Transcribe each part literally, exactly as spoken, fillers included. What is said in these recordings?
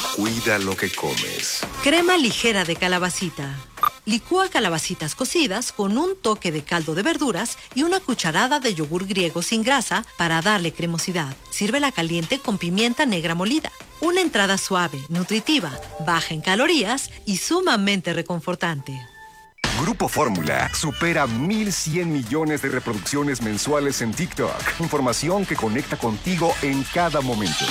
Cuida lo que comes. Crema ligera de calabacita. Licúa calabacitas cocidas con un toque de caldo de verduras y una cucharada de yogur griego sin grasa para darle cremosidad. Sírvela caliente con pimienta negra molida. Una entrada suave, nutritiva, baja en calorías y sumamente reconfortante. Grupo Fórmula supera mil cien millones de reproducciones mensuales en TikTok. Información que conecta contigo en cada momento.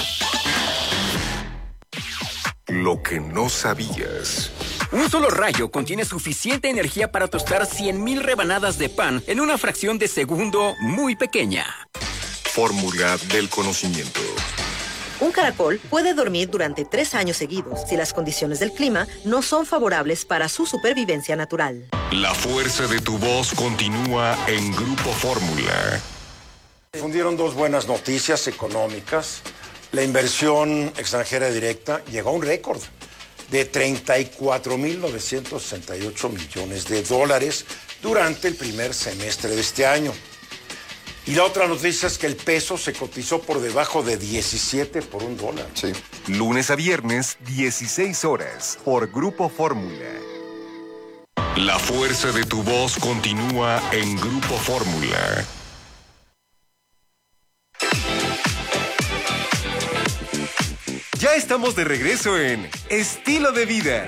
Lo que no sabías. Un solo rayo contiene suficiente energía para tostar cien mil rebanadas de pan en una fracción de segundo muy pequeña. Fórmula del conocimiento. Un caracol puede dormir durante tres años seguidos si las condiciones del clima no son favorables para su supervivencia natural. La fuerza de tu voz continúa en Grupo Fórmula. Difundieron dos buenas noticias económicas. La inversión extranjera directa llegó a un récord de treinta y cuatro mil novecientos sesenta y ocho millones de dólares durante el primer semestre de este año. Y la otra noticia es que el peso se cotizó por debajo de diecisiete por un dólar. Sí. Lunes a viernes, dieciséis horas, por Grupo Fórmula. La fuerza de tu voz continúa en Grupo Fórmula. Ya estamos de regreso en Estilo de Vida.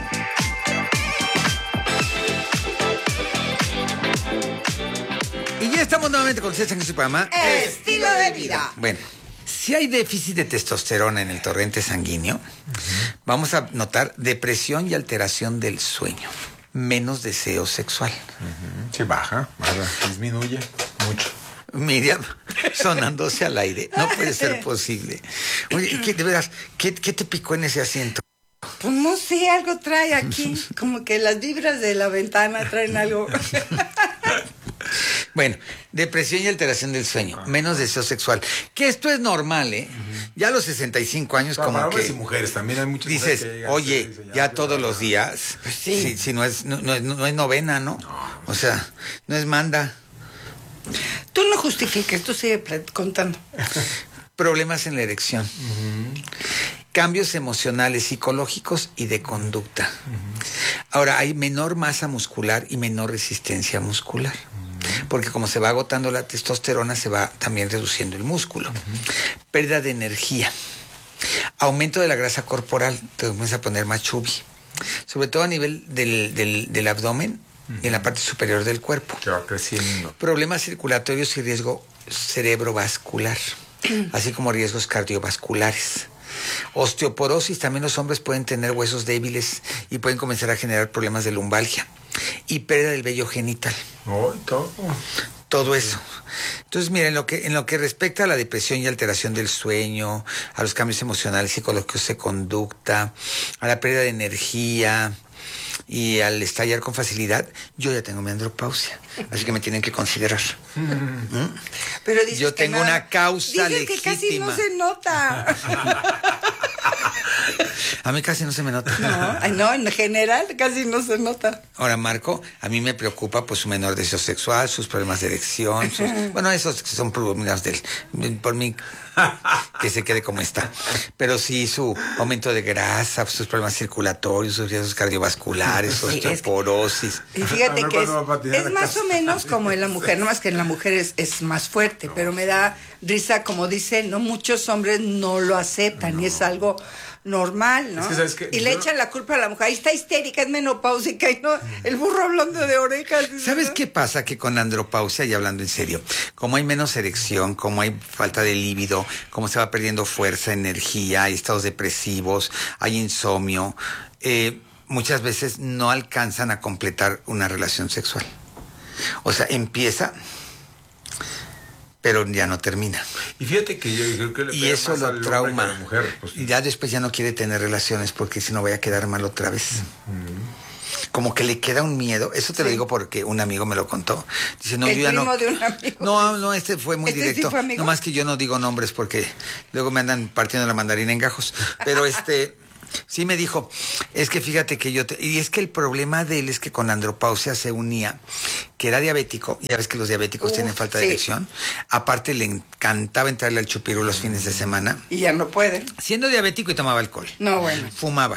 Y ya estamos nuevamente con ustedes en este programa. Estilo de Vida. Bueno, si hay déficit de testosterona en el torrente sanguíneo, uh-huh. vamos a notar depresión y alteración del sueño. Menos deseo sexual. Uh-huh. Sí, baja, baja, disminuye mucho. Miriam, sonándose al aire. No puede ser posible. Oye, ¿qué, de veras, ¿qué, qué te picó en ese asiento? Pues no sé, algo trae aquí. Como que las vibras de la ventana traen algo. Bueno, depresión y alteración del sueño, menos deseo sexual. Que esto es normal, ¿eh? Uh-huh. Ya a los sesenta y cinco años, para como para que... hombres y mujeres, también hay muchas dices, que llegan, oye, dicen, ya, ya ya todos ya, los días, pues sí. si, si no, es, no, no, es, no es novena, ¿no? no o sea, no es manda. Tú no justifiques, tú sigue contando. Problemas en la erección. Uh-huh. Cambios emocionales, psicológicos y de conducta. Uh-huh. Ahora, hay menor masa muscular y menor resistencia muscular. Uh-huh. Porque como se va agotando la testosterona, se va también reduciendo el músculo. Uh-huh. Pérdida de energía. Aumento de la grasa corporal. Te comienza a poner más chubby. Sobre todo a nivel del, del, del abdomen. Y en la parte superior del cuerpo. Que va creciendo. Problemas circulatorios y riesgo cerebrovascular, así como riesgos cardiovasculares. Osteoporosis, también los hombres pueden tener huesos débiles y pueden comenzar a generar problemas de lumbalgia. Y pérdida del vello genital. Oh, todo. Todo eso. Entonces, miren, en lo que, en lo que respecta a la depresión y alteración del sueño, a los cambios emocionales, psicológicos de conducta, a la pérdida de energía... y al estallar con facilidad, yo ya tengo mi andropausia, así que me tienen que considerar. ¿Mm? Pero dices yo que tengo no, una causa dices legítima. que casi no se nota. A mí casi no se me nota. No, no, en general casi no se nota. Ahora, Marco, a mí me preocupa pues su menor deseo sexual, sus problemas de erección, sus, bueno, esos son problemas del, por mí, que se quede como está. Pero sí su aumento de grasa, sus problemas circulatorios, sus riesgos cardiovasculares, su sí, osteoporosis. Es que, y fíjate que es, es más o menos como en la mujer, no más que en la mujer es, es más fuerte, no. Pero me da risa, como dice, no muchos hombres no lo aceptan no. Y es algo normal, ¿no? Es que, ¿sabes qué? Y yo... le echan la culpa a la mujer, ahí está histérica, es menopáusica y no, el burro hablando de orejas. ¿Sabes ¿no? qué pasa? Que con andropausia, y hablando en serio, como hay menos erección, como hay falta de líbido, como se va perdiendo fuerza, energía, hay estados depresivos, hay insomnio, eh, muchas veces no alcanzan a completar una relación sexual. O sea, empieza... pero ya no termina. Y fíjate que yo creo que le y eso lo trauma. La mujer, pues, y ya después ya no quiere tener relaciones porque si no voy a quedar mal otra vez. Uh-huh. Como que le queda un miedo. Eso te sí. lo digo porque un amigo me lo contó. Dice, no, el yo ya primo no. De un amigo. No, no, este fue muy ¿Este directo. Sí fue amigo? No más que yo no digo nombres porque luego me andan partiendo la mandarina en gajos. Pero este. Sí me dijo, es que fíjate que yo... Te... Y es que el problema de él es que con andropausia se unía que era diabético, ya ves que los diabéticos uh, tienen falta de sí. erección, aparte le encantaba entrarle al chupirú los fines de semana. Y ya no puede. Siendo diabético y tomaba alcohol. No, bueno. Fumaba.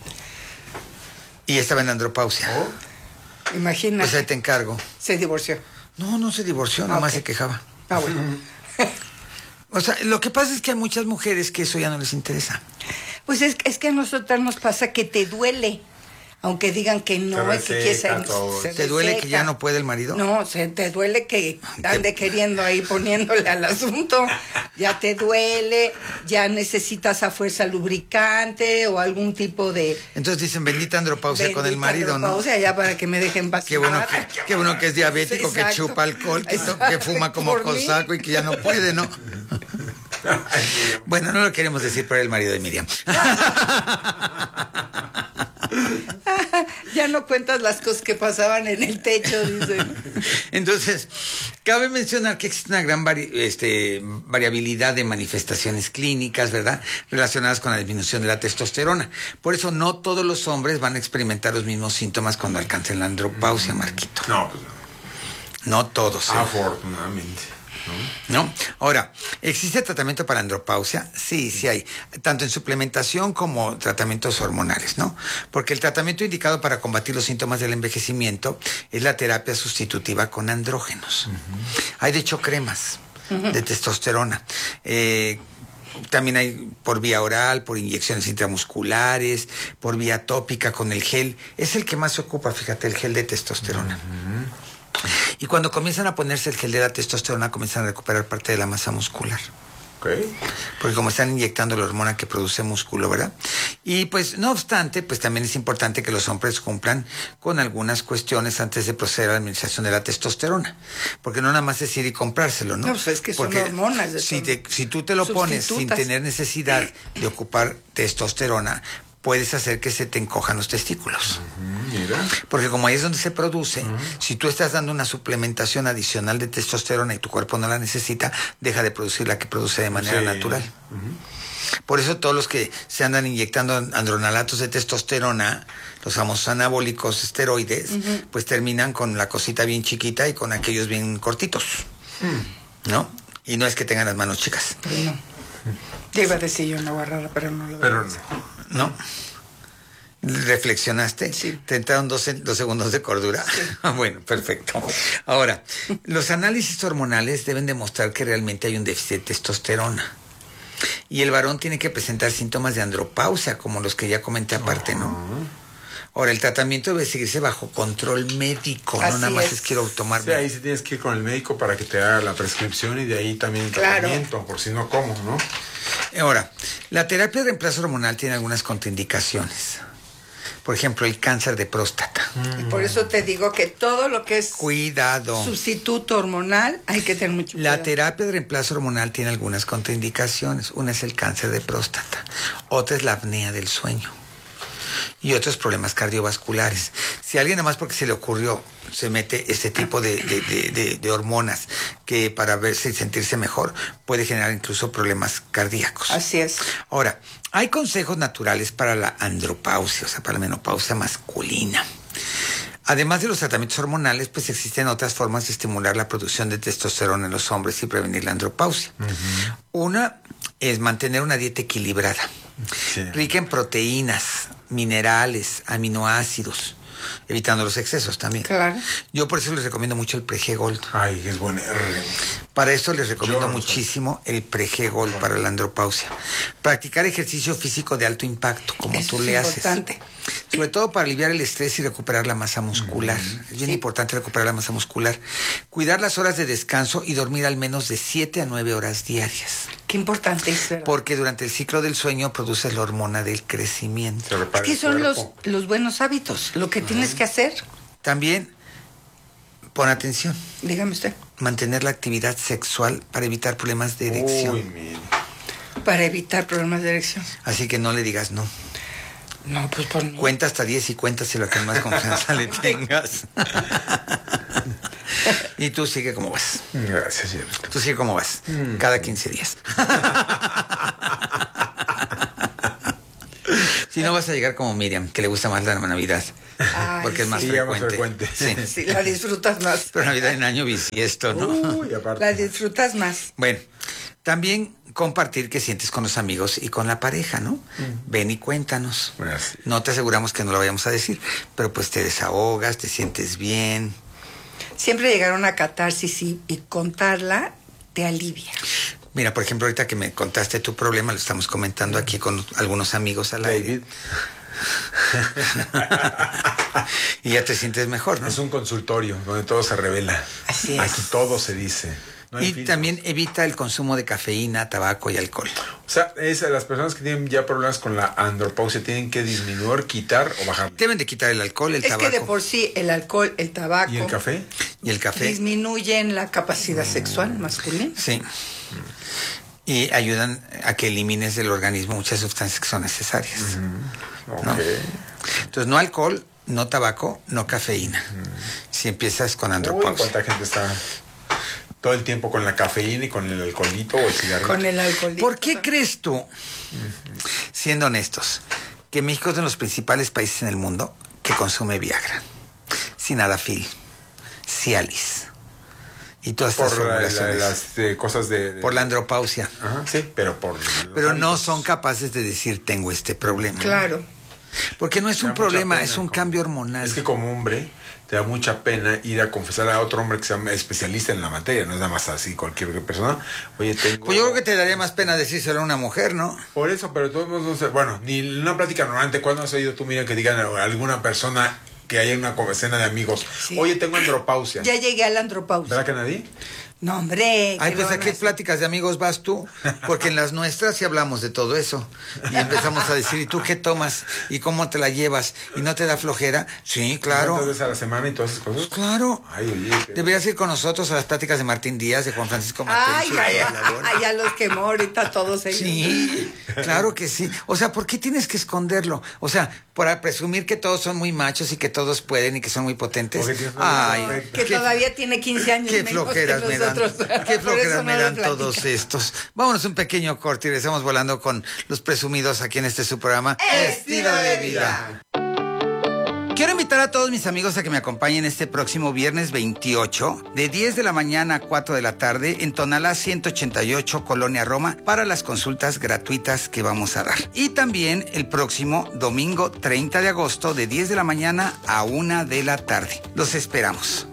Y estaba en andropausia. Oh. Imagínate. Pues ahí te encargo. Se divorció. No, no se divorció, ah, nomás okay. se quejaba. Ah, bueno. O sea, lo que pasa es que hay muchas mujeres que eso ya no les interesa. Pues es, es que a nosotras nos pasa que te duele. Aunque digan que no, es que quieres se ¿Te duele que ya no puede el marido? No, se te duele que ande queriendo ahí poniéndole al asunto. Ya te duele, ya necesitas a fuerza lubricante o algún tipo de... Entonces dicen, bendita andropausia bendita con el marido, andropausia, ¿no? Andropausia ya para que me dejen vacilar. Qué bueno que, qué bueno que es diabético, exacto, que chupa alcohol, que, que fuma como cosaco y que ya no puede, ¿no? Bueno, no lo queremos decir, pero el marido de Miriam. Ya no cuentas las cosas que pasaban en el techo, dicen. Entonces, cabe mencionar que existe una gran vari este, variabilidad de manifestaciones clínicas, ¿verdad?, relacionadas con la disminución de la testosterona. Por eso no todos los hombres van a experimentar los mismos síntomas cuando alcancen la andropausia, Marquito. No, pues no. No todos. ¿eh? Afortunadamente. ¿No? ¿No? Ahora, ¿existe tratamiento para andropausia? Sí, sí hay, tanto en suplementación como tratamientos hormonales, ¿no? Porque el tratamiento indicado para combatir los síntomas del envejecimiento es la terapia sustitutiva con andrógenos. Uh-huh. Hay de hecho cremas uh-huh. de testosterona. Eh, También hay por vía oral, por inyecciones intramusculares, por vía tópica con el gel. Es el que más se ocupa, fíjate, el gel de testosterona. Uh-huh. Y cuando comienzan a ponerse el gel de la testosterona, comienzan a recuperar parte de la masa muscular. Okay. Porque como están inyectando la hormona que produce músculo, ¿verdad? Y pues, no obstante, pues también es importante que los hombres cumplan con algunas cuestiones antes de proceder a la administración de la testosterona. Porque no nada más es ir y comprárselo, ¿no? No, pues es que Porque son hormonas. De si, te, si tú te lo pones sin tener necesidad de ocupar testosterona, puedes hacer que se te encojan los testículos. Uh-huh, mira. Porque como ahí es donde se produce, uh-huh. si tú estás dando una suplementación adicional de testosterona y tu cuerpo no la necesita, deja de producir la que produce de manera sí. natural. Uh-huh. Por eso todos los que se andan inyectando andronalatos de testosterona, los famosos anabólicos esteroides, uh-huh. pues terminan con la cosita bien chiquita y con aquellos bien cortitos. Uh-huh. ¿No? Y no es que tengan las manos chicas. Pero no. Te iba a decir yo una guarrada, pero no lo Pero no. ¿No? ¿Reflexionaste? Sí. ¿Te entraron dos, dos segundos de cordura? Sí. Bueno, perfecto. Ahora, los análisis hormonales deben demostrar que realmente hay un déficit de testosterona. Y el varón tiene que presentar síntomas de andropausia, como los que ya comenté aparte, ¿no? Ahora, el tratamiento debe seguirse bajo control médico, Así no nada más es, es quiero tomar... Sí, ahí sí tienes que ir con el médico para que te haga la prescripción y de ahí también el claro. tratamiento, por si no, ¿cómo, no? Ahora, la terapia de reemplazo hormonal tiene algunas contraindicaciones. Por ejemplo, el cáncer de próstata. Y por eso te digo que todo lo que es cuidado sustituto hormonal hay que tener mucho cuidado. La terapia de reemplazo hormonal tiene algunas contraindicaciones. Una es el cáncer de próstata, otra es la apnea del sueño y otros problemas cardiovasculares. Si alguien nada más porque se le ocurrió se mete este tipo de, de, de, de, de hormonas que para verse y sentirse mejor puede generar incluso problemas cardíacos. Así es. Ahora, hay consejos naturales para la andropausia, o sea, para la menopausia masculina. Además de los tratamientos hormonales, pues existen otras formas de estimular la producción de testosterona en los hombres y prevenir la andropausia. Uh-huh. Una es mantener una dieta equilibrada, sí. rica en proteínas, minerales, aminoácidos, evitando los excesos también. Claro. Yo por eso les recomiendo mucho el Pre-G Gold. Ay, es bueno. Para esto les recomiendo Yo, muchísimo el Pre-G Gold para la andropausia. Practicar ejercicio físico de alto impacto, como eso tú es le importante. haces. Sobre todo para aliviar el estrés y recuperar la masa muscular. Mm-hmm. Es bien sí. importante recuperar la masa muscular. Cuidar las horas de descanso y dormir al menos de siete a nueve horas diarias. Qué importante es, ¿verdad? Porque durante el ciclo del sueño produces la hormona del crecimiento. Es que son los, los buenos hábitos, lo que uh-huh. tienes que hacer. También, pon atención. Dígame usted. Mantener la actividad sexual para evitar problemas de erección. Uy, mira. Para evitar problemas de erección. Así que no le digas no. No, pues por mí. Cuenta hasta diez y cuéntase lo que más confianza le tengas. Y tú sigue como vas. Gracias, cierto. Tú sigue como vas. Mm. Cada quince días. Si no vas a llegar como Miriam, que le gusta más la Navidad. Ay, porque es más, sí, frecuente. más frecuente. Sí. Sí, la disfrutas más. Pero Navidad en año bisiesto, ¿no? Uy, aparte. La disfrutas más. Bueno, también compartir qué sientes con los amigos y con la pareja, ¿no? Mm. Ven y cuéntanos. Bueno, sí. No te aseguramos que no lo vayamos a decir, pero pues te desahogas, te sientes bien. Siempre llegar a una catarsis y, y contarla te alivia. Mira, por ejemplo, ahorita que me contaste tu problema, lo estamos comentando aquí con algunos amigos al aire. Y ya te sientes mejor, ¿no? Es un consultorio donde todo se revela. Así es. Aquí todo se dice. No y filtros. También evita el consumo de cafeína, tabaco y alcohol. O sea, es, las personas que tienen ya problemas con la andropausia tienen que disminuir, quitar o bajar. Deben de quitar el alcohol, el es tabaco. Es que de por sí el alcohol, el tabaco... ¿Y el café? Y el café. Disminuyen la capacidad sexual masculina. Sí. Y ayudan a que elimines del organismo muchas sustancias que son necesarias. Mm, okay. ¿No? Entonces, no alcohol, no tabaco, no cafeína. Mm. Si empiezas con andropausia. Uy, ¿cuánta gente está todo el tiempo con la cafeína y con el alcoholito o el cigarrito? Con el alcoholito. ¿Por qué crees tú, uh-huh. siendo honestos, que México es de los principales países en el mundo que consume Viagra, Sildenafil, Cialis y todas estas por la, formulaciones? La, las eh, cosas de, de... Por la andropausia. Ajá, sí, pero por... Pero hábitos. No son capaces de decir, tengo este problema. Claro. Porque no es un problema, pena, es un como, cambio hormonal. Es que como hombre te da mucha pena ir a confesar a otro hombre que sea especialista en la materia, no es nada más así cualquier persona. Oye, tengo... Pues yo creo que te daría más pena decírselo a una mujer, ¿no? Por eso, pero todos no sé, bueno, ni en una plática normalmente, ¿cuándo has oído tú, mira, que digan a alguna persona que haya una escena de amigos, sí. Oye, tengo andropausia? Ya llegué a la andropausia. ¿Verdad que nadie? No, hombre. Ay, pues, ¿a qué pláticas de amigos vas tú? Porque en las nuestras sí hablamos de todo eso. Y empezamos a decir, ¿y tú qué tomas? ¿Y cómo te la llevas? ¿Y no te da flojera? Sí, claro. ¿Cuántas veces a la semana y todas esas cosas? Claro. Ay, oye. ¿Qué? Deberías ir con nosotros a las pláticas de Martín Díaz, de Juan Francisco Mateo. Ay, ay, ay, ya los quemó ahorita todos ellos. Sí, claro que sí. O sea, ¿por qué tienes que esconderlo? O sea, para presumir que todos son muy machos y que todos pueden y que son muy potentes. Ay, que qué, todavía tiene quince años qué menos flojeras que me dan. Qué flojeras me dan todos estos. Vámonos un pequeño corte y regresamos volando con los presumidos aquí en este su programa Estilo de Vida. Quiero invitar a todos mis amigos a que me acompañen este próximo viernes veintiocho, de diez de la mañana a cuatro de la tarde, en Tonalá ciento ochenta y ocho, Colonia Roma, para las consultas gratuitas que vamos a dar. Y también el próximo domingo treinta de agosto, de diez de la mañana a una de la tarde. Los esperamos.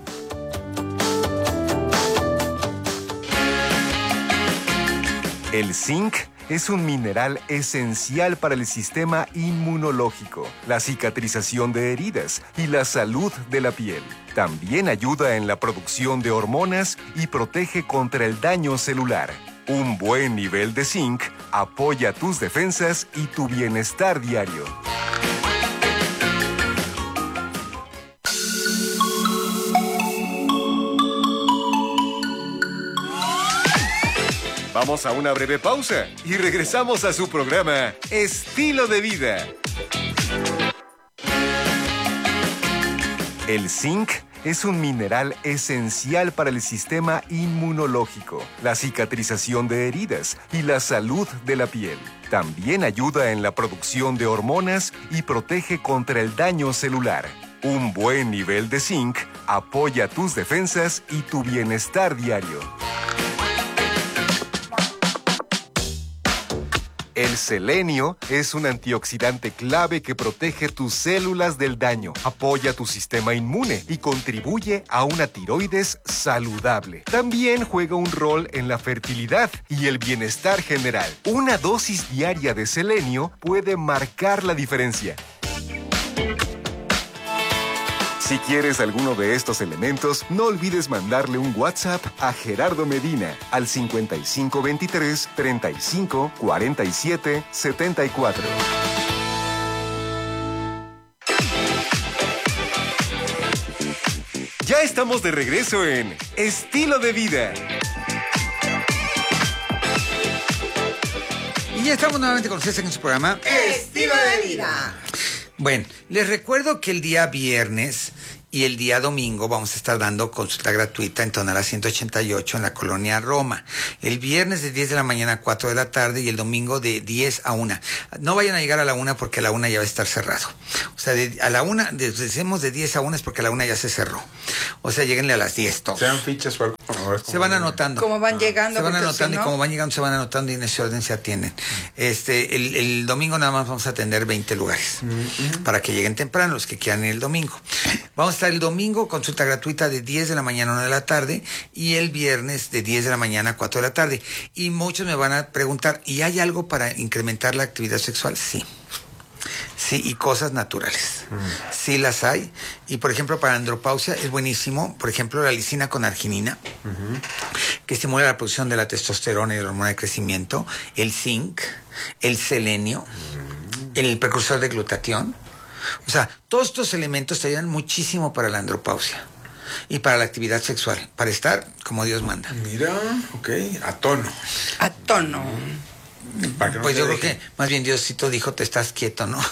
El zinc es un mineral esencial para el sistema inmunológico, la cicatrización de heridas y la salud de la piel. También ayuda en la producción de hormonas y protege contra el daño celular. Un buen nivel de zinc apoya tus defensas y tu bienestar diario. Vamos a una breve pausa y regresamos a su programa Estilo de Vida. El zinc es un mineral esencial para el sistema inmunológico, la cicatrización de heridas y la salud de la piel. También ayuda en la producción de hormonas y protege contra el daño celular. Un buen nivel de zinc apoya tus defensas y tu bienestar diario. El selenio es un antioxidante clave que protege tus células del daño, apoya tu sistema inmune y contribuye a una tiroides saludable. También juega un rol en la fertilidad y el bienestar general. Una dosis diaria de selenio puede marcar la diferencia. Si quieres alguno de estos elementos, no olvides mandarle un WhatsApp a Gerardo Medina al cincuenta y cinco veintitrés, treinta y cinco, cuarenta y siete, setenta y cuatro. Ya estamos de regreso en Estilo de Vida. Y ya estamos nuevamente con ustedes en su programa Estilo de Vida. Bueno, les recuerdo que el día viernes Y el día domingo vamos a estar dando consulta gratuita en Tonalá ciento ochenta y ocho en la colonia Roma. El viernes de diez de la mañana a cuatro de la tarde y el domingo de diez a una. No vayan a llegar a la una porque a la una ya va a estar cerrado. O sea, de, a la una, de, decimos de diez a una es porque a la una ya se cerró. O sea, lleguenle a las diez todos. ¿Sean fichas o algo? Se van anotando. Como van llegando. Se van anotando si no... y como van llegando se van anotando y en ese orden se atienden. Este, el, el domingo nada más vamos a atender veinte lugares. Uh-huh. Para que lleguen temprano los que quieran ir el domingo. Vamos a estar el domingo, consulta gratuita de diez de la mañana a una de la tarde y el viernes de diez de la mañana a cuatro de la tarde. Y muchos me van a preguntar, ¿y hay algo para incrementar la actividad sexual? Sí. Sí, y cosas naturales. Mm. Sí las hay. Y, por ejemplo, para andropausia es buenísimo, por ejemplo, la lisina con arginina, uh-huh. que estimula la producción de la testosterona y la hormona de crecimiento, el zinc, el selenio, uh-huh. el precursor de glutatión. O sea, todos estos elementos te ayudan muchísimo para la andropausia y para la actividad sexual, para estar como Dios manda. Mira, ok, a tono. A tono. Para que no pues yo deje. Creo que más bien Diosito dijo, te estás quieto, ¿no?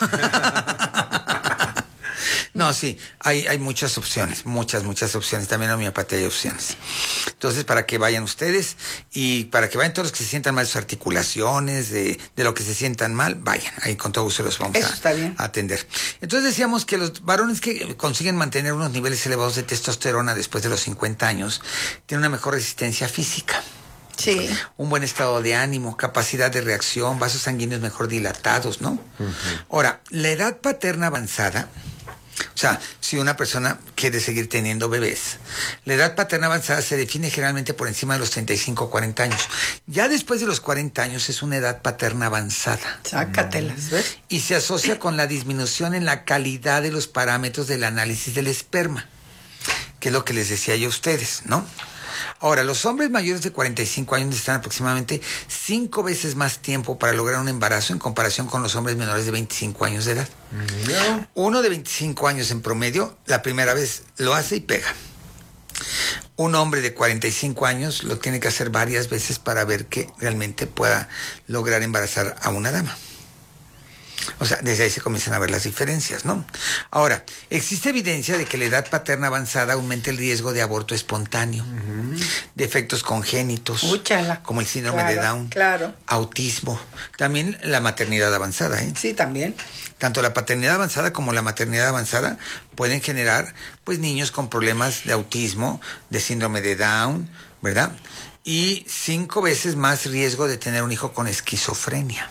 No, sí, hay, hay muchas opciones, muchas, muchas opciones. También en la homeopatía hay opciones. Entonces, para que vayan ustedes y para que vayan todos los que se sientan mal de sus articulaciones, de, de lo que se sientan mal, vayan. Ahí con todo gusto los vamos Eso a, está bien. a atender. Entonces decíamos que los varones que consiguen mantener unos niveles elevados de testosterona después de los cincuenta años tienen una mejor resistencia física. Sí. Un buen estado de ánimo, capacidad de reacción, vasos sanguíneos mejor dilatados, ¿no? Uh-huh. Ahora, la edad paterna avanzada, o sea, si una persona quiere seguir teniendo bebés, la edad paterna avanzada se define generalmente por encima de los treinta y cinco o cuarenta años. Ya después de los cuarenta años es una edad paterna avanzada. Sácatelas, ¿ves? Y se asocia con la disminución en la calidad de los parámetros del análisis del esperma, que es lo que les decía yo a ustedes, ¿no? Ahora, los hombres mayores de cuarenta y cinco años necesitan aproximadamente cinco veces más tiempo para lograr un embarazo en comparación con los hombres menores de veinticinco años de edad. No. Uno de veinticinco años en promedio, la primera vez lo hace y pega. Un hombre de cuarenta y cinco años lo tiene que hacer varias veces para ver que realmente pueda lograr embarazar a una dama. O sea, desde ahí se comienzan a ver las diferencias, ¿no? Ahora, existe evidencia de que la edad paterna avanzada aumenta el riesgo de aborto espontáneo, uh-huh. de efectos congénitos, Úchala. como el síndrome claro, de Down, claro. autismo, también la maternidad avanzada, ¿eh? Sí, también. Tanto la paternidad avanzada como la maternidad avanzada pueden generar, pues, niños con problemas de autismo, de síndrome de Down, ¿verdad? Y cinco veces más riesgo de tener un hijo con esquizofrenia.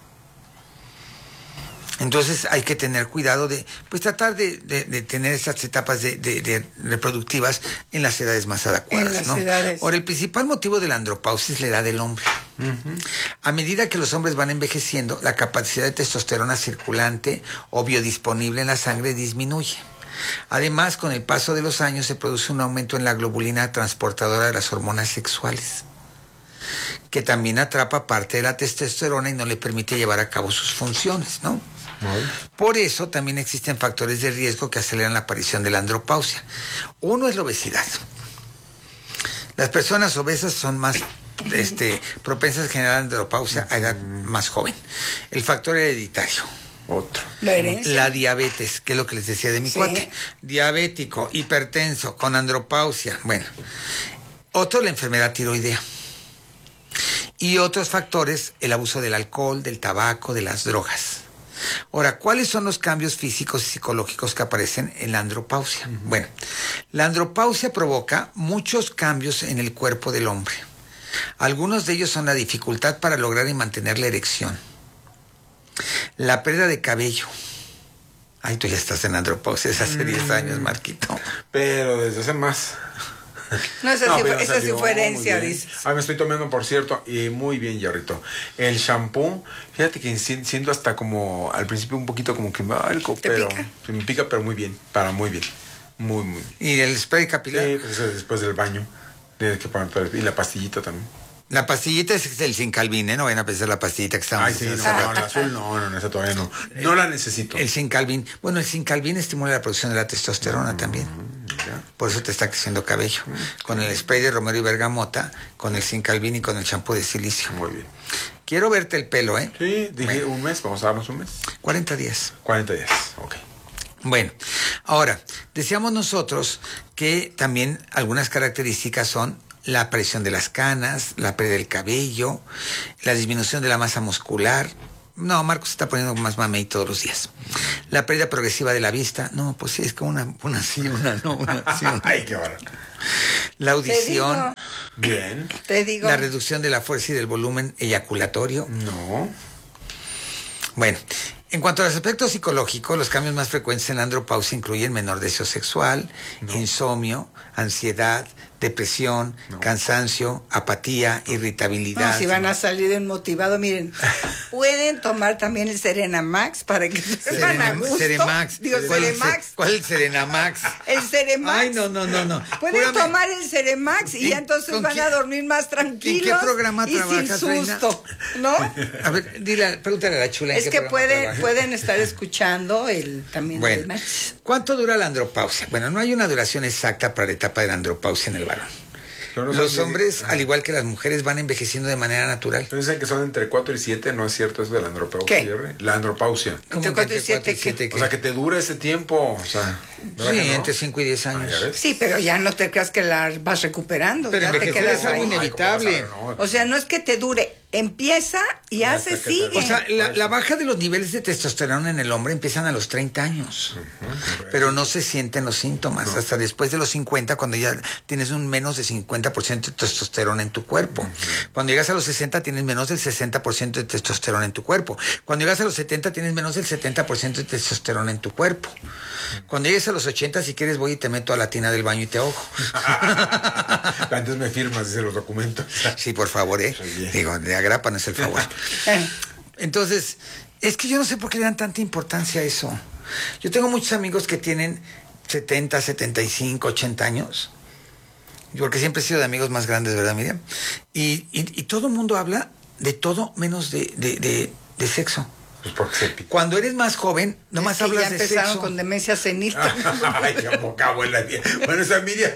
Entonces hay que tener cuidado de, pues tratar de, de, de tener esas etapas de, de, de reproductivas en las edades más adecuadas, en las ¿no? edades. Ahora, el principal motivo de la andropausia es la edad del hombre. Uh-huh. A medida que los hombres van envejeciendo, la capacidad de testosterona circulante o biodisponible en la sangre disminuye. Además, con el paso de los años se produce un aumento en la globulina transportadora de las hormonas sexuales, que también atrapa parte de la testosterona y no le permite llevar a cabo sus funciones, ¿no? Por eso también existen factores de riesgo que aceleran la aparición de la andropausia. Uno es la obesidad. Las personas obesas son más este, propensas a generar andropausia a edad más joven. El factor hereditario. Otro. La herencia. La diabetes, que es lo que les decía de mi sí. cuate. Diabético, hipertenso, con andropausia. Bueno. Otro, la enfermedad tiroidea. Y otros factores, el abuso del alcohol, del tabaco, de las drogas. Ahora, ¿cuáles son los cambios físicos y psicológicos que aparecen en la andropausia? Uh-huh. Bueno, la andropausia provoca muchos cambios en el cuerpo del hombre. Algunos de ellos son la dificultad para lograr y mantener la erección, la pérdida de cabello. Ay, tú ya estás en andropausia desde hace diez años, Marquito. Pero desde hace más... No, esa no, sí, fue, esa sí fue herencia, dices. Ah, me estoy tomando, por cierto, y muy bien, Yarrito. El shampoo, fíjate que siento hasta como, al principio un poquito como que me va algo, pero pica? Se me pica, pero muy bien, para muy bien. Muy, muy bien. ¿Y el spray capilar? Sí, pues después del baño. Tienes que poner, y la pastillita también. La pastillita es el Sincalvin, ¿eh? No vayan a pensar la pastillita que estamos... Ay, sí, no, no, la azul no, no, no, esa todavía no. No la necesito. El Sincalvin. Bueno, el Sincalvin estimula la producción de la testosterona mm, también. Ya. Por eso te está creciendo cabello. Mm, con el spray de romero y bergamota, con el Sincalvin y con el champú de silicio. Muy bien. Quiero verte el pelo, ¿eh? Sí, dije bueno. un mes, vamos a darnos un mes. cuarenta días. cuarenta días, ok. Bueno, Ahora, decíamos nosotros que también algunas características son la aparición de las canas, la pérdida del cabello, la disminución de la masa muscular. No, Marcos se está poniendo más mamey todos los días. La pérdida progresiva de la vista. No, pues sí, es como una, una sí, una no, una sí, una. Ay, qué barato. La audición. Bien. Te digo. La reducción de la fuerza y del volumen eyaculatorio. No. Bueno, en cuanto a los aspectos psicológicos, los cambios más frecuentes en la andropausia incluyen menor deseo sexual, no. insomnio, ansiedad, depresión, no. cansancio, apatía, irritabilidad. No, si van a salir desmotivados, miren, pueden tomar también el Serenamax para que se van a gusto. Seremax. Digo, ¿Cuál, Seremax. ¿Cuál es el Serenamax? El Seremax. Ay, no, no, no, no. Pueden Júrame. tomar el Seremax y ya entonces van a dormir más tranquilos. ¿En qué programa y trabajas, sin susto, Reina? ¿no? A ver, dile, pregúntale a la chula. ¿en es qué que programa pueden, trabajas? pueden estar escuchando el también bueno, el match. ¿Cuánto dura la andropausia? Bueno, no hay una duración exacta para la etapa de la andropausia en el varón. No los hombres, que... al igual que las mujeres, van envejeciendo de manera natural. Pero dicen que son entre cuatro y siete, ¿no es cierto eso de la andropausia? ¿Qué? La andropausia. ¿Entre cuatro y siete qué? O sea, que te dura ese tiempo, o sea... Sí, no? Entre cinco y diez años. Ah, sí, pero ya no te creas que la vas recuperando. Pero ya te quedas es algo ahí. inevitable. Ay, no. O sea, no es que te dure, empieza y Ya hace, hasta que sigue. te- O sea, la, la baja de los niveles de testosterona en el hombre empiezan a los treinta años, Uh-huh. pero no se sienten los síntomas no. hasta después de los cincuenta, cuando ya tienes un menos de cincuenta por ciento de testosterona en tu cuerpo. Uh-huh. Cuando llegas a los sesenta tienes menos del sesenta por ciento de testosterona en tu cuerpo. Cuando llegas a los setenta tienes menos del setenta por ciento de testosterona en tu cuerpo. Cuando llegues a los ochenta, si quieres voy y te meto a la tina del baño y te ahogo. Antes me firmas, dice los documentos. Sí, por favor, ¿eh? Digo, de agrapa no es el favor. Entonces, es que yo no sé por qué le dan tanta importancia a eso. Yo tengo muchos amigos que tienen setenta, setenta y cinco, ochenta años. Porque siempre he sido de amigos más grandes, ¿verdad, Miriam? Y, y, y todo el mundo habla de todo menos de, de, de, de sexo. Pues porque se pica. Cuando eres más joven, nomás Es que hablas ya de empezaron sexo. con demencia senil. Ay, qué poca abuela. Bueno, esa Miriam.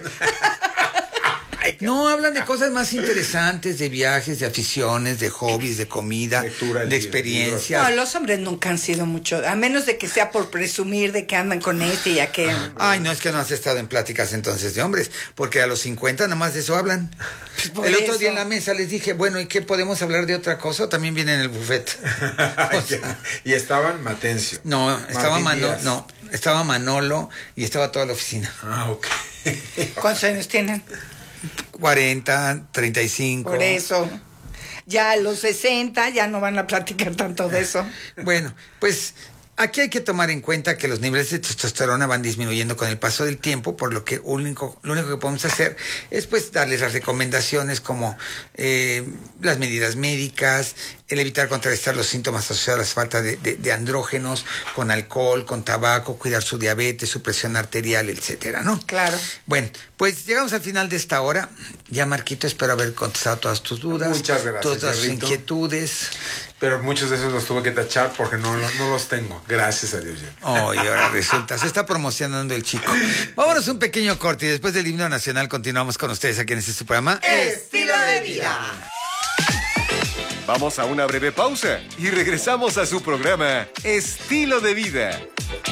Ay, qué- No, hablan de cosas más interesantes, de viajes, de aficiones, de hobbies, de comida, Lectura, de libros. experiencias. No, los hombres nunca han sido mucho, a menos de que sea por presumir de que andan con este y aquel. Ay, no, es que no has estado en pláticas entonces de hombres, porque a los cincuenta nada más de eso hablan. Por el otro eso. día en la mesa les dije, bueno, ¿y qué podemos hablar de otra cosa? ¿O también viene en el buffet? O sea, Y estaban Matencio. no, estaba Martín Manolo, Díaz. no, estaba Manolo y estaba toda la oficina. Ah, ok. ¿Cuántos años tienen? cuarenta, treinta y cinco. Por eso. Ya a los sesenta ya no van a platicar tanto de eso. Bueno, pues aquí hay que tomar en cuenta que los niveles de testosterona van disminuyendo con el paso del tiempo, por lo que único, lo único que podemos hacer es pues darles las recomendaciones como eh, las medidas médicas, el evitar contrarrestar los síntomas asociados a la falta de, de, de andrógenos, con alcohol, con tabaco, cuidar su diabetes, su presión arterial, etcétera, ¿no? Claro. Bueno, pues llegamos al final de esta hora. Ya, Marquito, espero haber contestado todas tus dudas. Muchas gracias, todas tus Carlito. inquietudes. Pero muchos de esos los tuve que tachar porque no, no, no los tengo. Gracias a Dios. Ya. Oh, y ahora resulta, se está promocionando el chico. Vámonos un pequeño corte y después del himno nacional continuamos con ustedes aquí en este su programa. Estilo de vida. Vamos a una breve pausa y regresamos a su programa Estilo de Vida.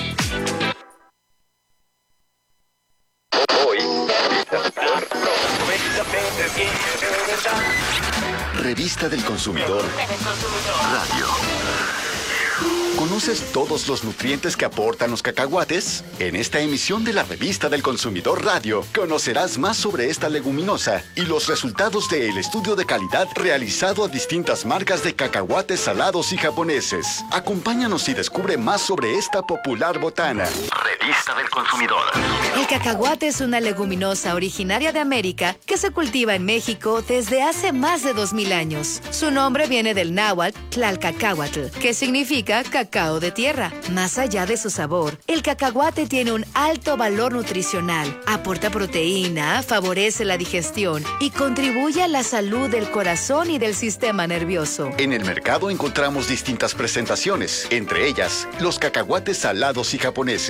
Revista del Consumidor Radio. ¿Conoces todos los nutrientes que aportan los cacahuates? En esta emisión de la Revista del Consumidor Radio conocerás más sobre esta leguminosa y los resultados del estudio de calidad realizado a distintas marcas de cacahuates salados y japoneses. Acompáñanos y descubre más sobre esta popular botana. Revista del Consumidor. El cacahuate es una leguminosa originaria de América que se cultiva en México desde hace más de dos mil años. Su nombre viene del náhuatl tlalcacahuatl, que significa cacao de tierra. Más allá de su sabor, el cacahuate tiene un alto valor nutricional, aporta proteína, favorece la digestión y contribuye a la salud del corazón y del sistema nervioso. En el mercado encontramos distintas presentaciones, entre ellas los cacahuates salados y japoneses,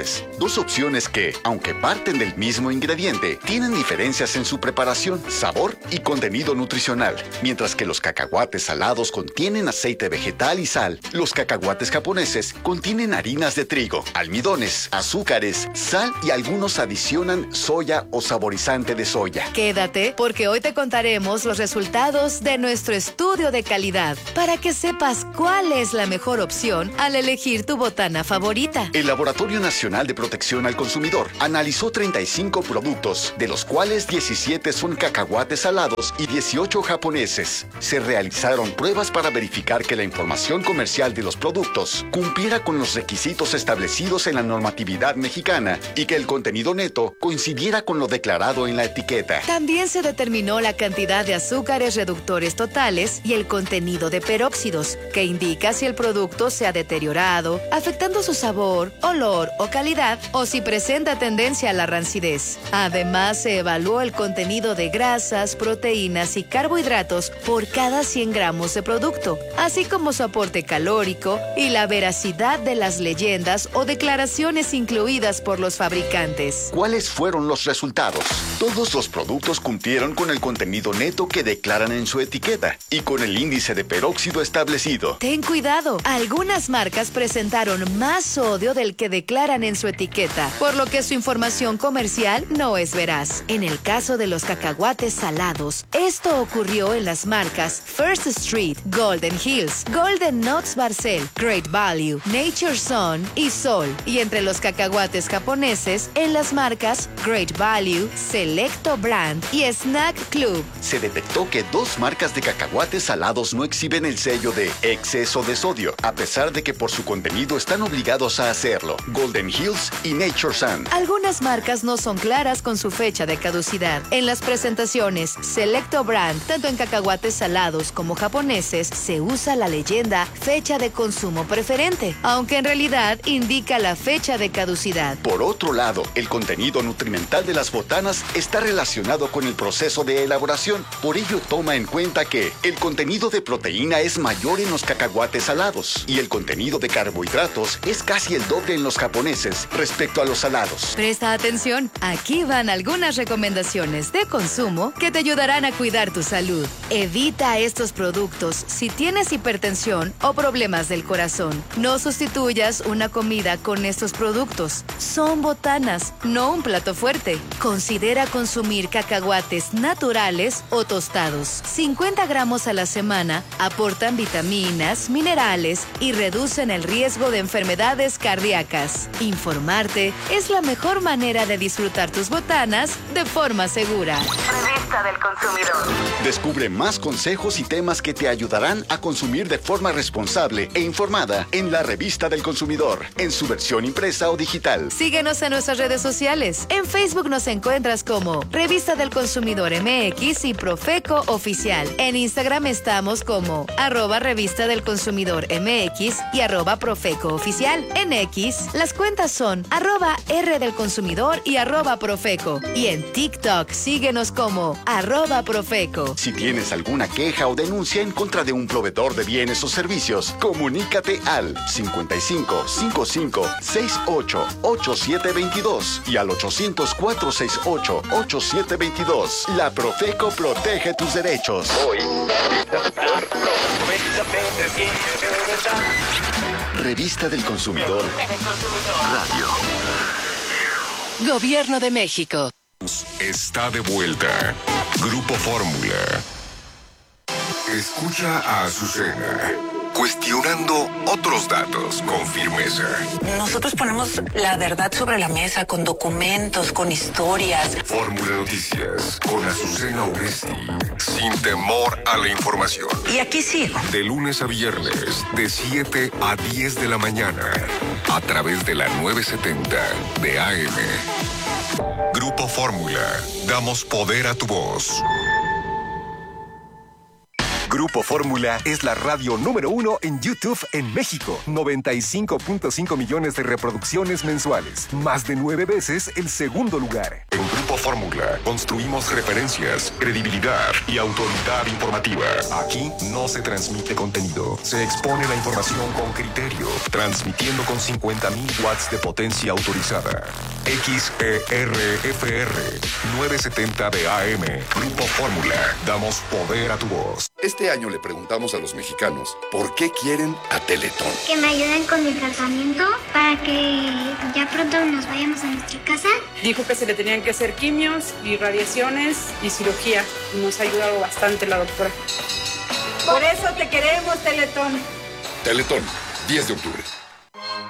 Dos opciones que, aunque parten del mismo ingrediente, tienen diferencias en su preparación, sabor y contenido nutricional. Mientras que los cacahuates salados contienen aceite vegetal y sal, los cacahuates japoneses contienen harinas de trigo, almidones, azúcares, sal y algunos adicionan soya o saborizante de soya. Quédate, porque hoy te contaremos los resultados de nuestro estudio de calidad para que sepas cuál es la mejor opción al elegir tu botana favorita. El Laboratorio Nacional de Protección al Consumidor analizó treinta y cinco productos, de los cuales diecisiete son cacahuates salados y dieciocho japoneses. Se realizaron pruebas para verificar que la información comercial de los productos cumpliera con los requisitos establecidos en la normatividad mexicana y que el contenido neto coincidiera con lo declarado en la etiqueta. También se determinó la cantidad de azúcares reductores totales y el contenido de peróxidos, que indica si el producto se ha deteriorado, afectando su sabor, olor o calidad, o si presenta tendencia a la rancidez. Además, se evaluó el contenido de grasas, proteínas y carbohidratos por cada cien gramos de producto, así como su aporte calórico y la veracidad de las leyendas o declaraciones incluidas por los fabricantes. ¿Cuáles fueron los resultados? Todos los productos cumplieron con el contenido neto que declaran en su etiqueta y con el índice de peróxido establecido. Ten cuidado, algunas marcas presentaron más sodio del que declaran en su etiqueta, por lo que su información comercial no es veraz. En el caso de los cacahuates salados, esto ocurrió en las marcas First Street, Golden Hills, Golden Nuts Barcel, Great Value, Nature Sun y Sol, y entre los cacahuates japoneses en las marcas Great Value, Selecto Brand y Snack Club. Se detectó que dos marcas de cacahuates salados no exhiben el sello de exceso de sodio, a pesar de que por su contenido están obligados a hacerlo: Golden Hills y Nature Sun. Algunas marcas no son claras con su fecha de caducidad. En las presentaciones Selecto Brand, tanto en cacahuates salados como japoneses, se usa la leyenda fecha de consumo preferente, aunque en realidad indica la fecha de caducidad. Por otro lado, el contenido nutrimental de las botanas está relacionado con el proceso de elaboración. Por ello, toma en cuenta que el contenido de proteína es mayor en los cacahuates salados y el contenido de carbohidratos es casi el doble en los japoneses respecto a los salados. Presta atención, aquí van algunas recomendaciones de consumo que te ayudarán a cuidar tu salud. Evita estos productos si tienes hipertensión o problemas del corazón. No sustituyas una comida con estos productos. Son botanas, no un plato fuerte. Considera consumir cacahuates naturales o tostados. cincuenta gramos a la semana aportan vitaminas, minerales y reducen el riesgo de enfermedades cardíacas. Informarte es la mejor manera de disfrutar tus botanas de forma segura. Revista del Consumidor. Descubre más consejos y temas que te ayudarán a consumir de forma responsable e informada en la Revista del Consumidor, en su versión impresa o digital. Síguenos en nuestras redes sociales. En Facebook nos encuentras como Revista del Consumidor M X y Profeco Oficial. En Instagram estamos como arroba Revista del Consumidor M X y arroba Profeco Oficial. En X, las cuentas son arroba R del Consumidor y arroba Profeco. Y en TikTok, síguenos como arroba Profeco. Si tienes alguna queja o denuncia en contra de un proveedor de bienes o servicios, comunícate al cincuenta y cinco, cincuenta y cinco, sesenta y ocho, ochenta y siete veintidós y al ochocientos, cuatrocientos sesenta y ocho, ochenta y siete veintidós. La Profeco protege tus derechos. Hoy. Revista del Consumidor Radio. Gobierno de México. Está de vuelta. Grupo Fórmula. Escucha a Azucena cuestionando otros datos con firmeza. Nosotros ponemos la verdad sobre la mesa con documentos, con historias. Fórmula Noticias con Azucena Oresti. Sin temor a la información. Y aquí sigo. De lunes a viernes, de siete a diez de la mañana. A través de la novecientos setenta de A M. Grupo Fórmula. Damos poder a tu voz. Grupo Fórmula es la radio número uno en YouTube en México. noventa y cinco punto cinco millones de reproducciones mensuales. Más de nueve veces el segundo lugar. En Grupo Grupo Fórmula. Construimos referencias, credibilidad y autoridad informativa. Aquí no se transmite contenido. Se expone la información con criterio, transmitiendo con cincuenta mil watts de potencia autorizada. X E R F R novecientos setenta de A M. Grupo Fórmula. Damos poder a tu voz. Este año le preguntamos a los mexicanos por qué quieren a Teletón. Que me ayuden con mi tratamiento para que ya pronto nos vayamos a nuestra casa. Dijo que se le tenían que hacer quimios y radiaciones y cirugía. Nos ha ayudado bastante la doctora. Por eso te queremos, Teletón. Teletón, diez de octubre.